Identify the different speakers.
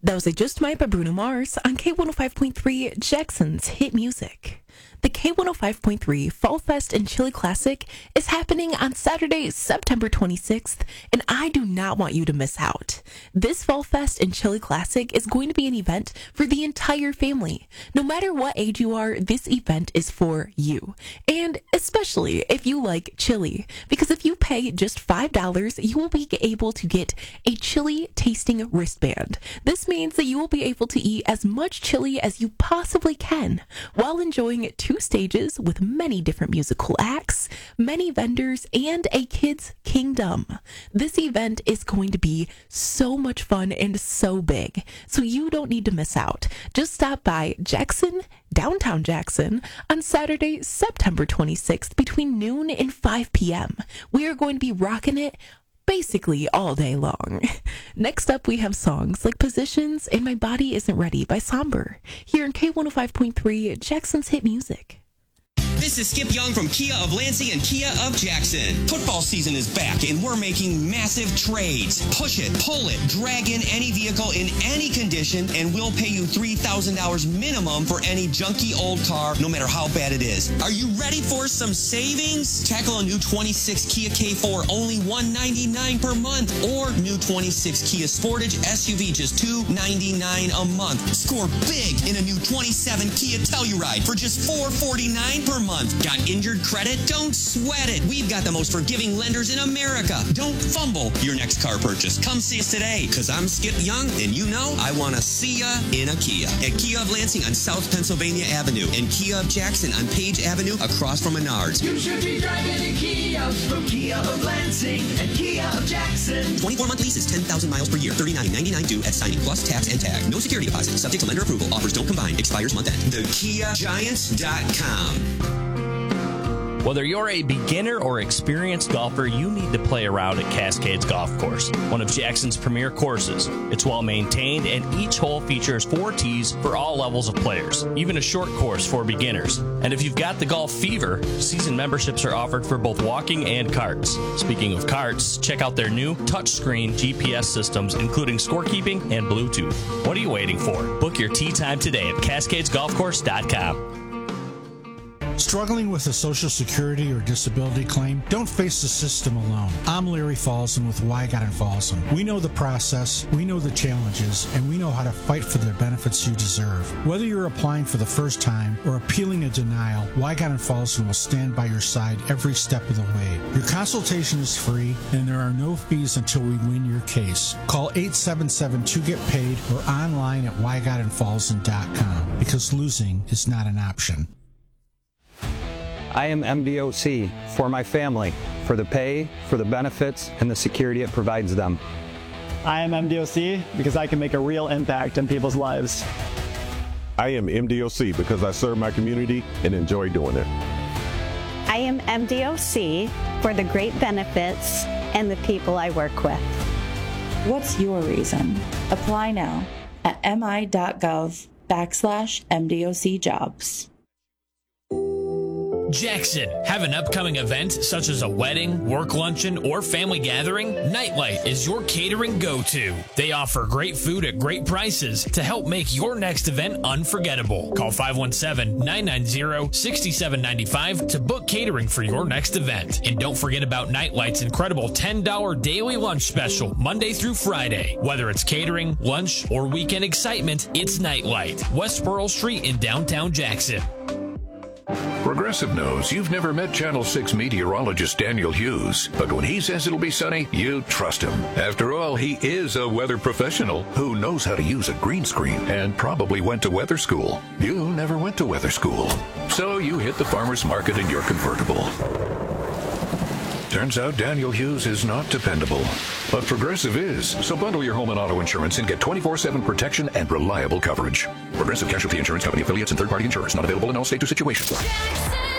Speaker 1: That was a Just Might by Bruno Mars on K105.3 Jackson's Hit Music. The K105.3 Fall Fest and Chili Classic is happening on Saturday, September 26th, and I do not want you to miss out. This Fall Fest and Chili Classic is going to be an event for the entire family. No matter what age you are, this event is for you. And especially if you like chili, because if you pay just $5, you will be able to get a chili tasting wristband. This means that you will be able to eat as much chili as you possibly can while enjoying 2 stages with many different musical acts, many vendors, and a kids' kingdom. This event is going to be so much fun and so big, so you don't need to miss out. Just stop by Jackson, downtown Jackson, on Saturday, September 26th between noon and 5 p.m. We are going to be rocking it basically all day long. Next up, we have songs like Positions and My Body Isn't Ready by Somber, here in K105.3 Jackson's Hit Music.
Speaker 2: This is Skip Young from Kia of Lansing and Kia of Jackson. Football season is back and we're making massive trades. Push it, pull it, drag in any vehicle in any condition and we'll pay you $3,000 minimum for any junky old car, no matter how bad it is. Are you ready for some savings? Tackle a new 26 Kia K4, only $199 per month, or new 26 Kia Sportage SUV, just $299 a month. Score big in a new 27 Kia Telluride for just $449 per month. Got injured credit? Don't sweat it. We've got the most forgiving lenders in America. Don't fumble your next car purchase. Come see us today, because I'm Skip Young, and you know I want to see ya in a Kia. At Kia of Lansing on South Pennsylvania Avenue, and Kia of Jackson on Page Avenue across from Menards.
Speaker 3: You should be driving a Kia from Kia of Lansing and Kia of Jackson.
Speaker 2: 24-month lease is 10,000 miles per year. $39.99 due at signing, plus tax and tag. No security deposit. Subject to lender approval. Offers don't combine. Expires month end. TheKiaGiants.com.
Speaker 4: Whether you're a beginner or experienced golfer, you need to play around at Cascades Golf Course, one of Jackson's premier courses. It's well maintained, and each hole features 4 tees for all levels of players, even a short course for beginners. And if you've got the golf fever, season memberships are offered for both walking and carts. Speaking of carts, check out their new touchscreen GPS systems, including scorekeeping and Bluetooth. What are you waiting for? Book your tee time today at CascadesGolfCourse.com.
Speaker 5: Struggling with a Social Security or disability claim? Don't face the system alone. I'm Larry Falson with Wygott and Falson. We know the process, we know the challenges, and we know how to fight for the benefits you deserve. Whether you're applying for the first time or appealing a denial, Wygott and Falson will stand by your side every step of the way. Your consultation is free, and there are no fees until we win your case. Call 877-2GET-PAID or online at WygottandFalson.com, because losing is not an option.
Speaker 6: I am MDOC for my family, for the pay, for the benefits, and the security it provides them.
Speaker 7: I am MDOC because I can make a real impact in people's lives.
Speaker 8: I am MDOC because I serve my community and enjoy doing it.
Speaker 9: I am MDOC for the great benefits and the people I work with.
Speaker 10: What's your reason? Apply now at mi.gov/MDOC jobs.
Speaker 11: Jackson, have an upcoming event such as a wedding, work luncheon, or family gathering? Nightlight is your catering go-to. They offer great food at great prices to help make your next event unforgettable. Call 517-990-6795 to book catering for your next event. And don't forget about Nightlight's incredible $10 daily lunch special, Monday through Friday. Whether it's catering, lunch, or weekend excitement, it's Nightlight, West Pearl Street in downtown Jackson.
Speaker 12: Progressive knows you've never met Channel 6 meteorologist Daniel Hughes, but when he says it'll be sunny, you trust him. After all, he is a weather professional who knows how to use a green screen and probably went to weather school. You never went to weather school, so you hit the farmer's market in your convertible. Turns out Daniel Hughes is not dependable, but Progressive is. So bundle your home and auto insurance and get 24/7 protection and reliable coverage. Progressive Casualty Insurance Company affiliates and third-party insurers not available in all states or situations.